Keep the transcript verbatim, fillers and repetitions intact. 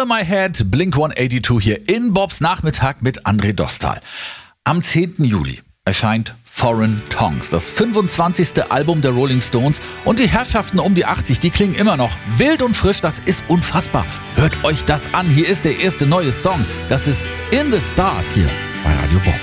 Hole in My Head, Blink hundertzweiundachtzig hier in Bobs Nachmittag mit André Dostal. Am zehnten Juli erscheint Foreign Tongues, das fünfundzwanzigste Album der Rolling Stones, und die Herrschaften um die achtzig, die klingen immer noch wild und frisch, das ist unfassbar. Hört euch das an, hier ist der erste neue Song, das ist In the Stars hier bei Radio Bob.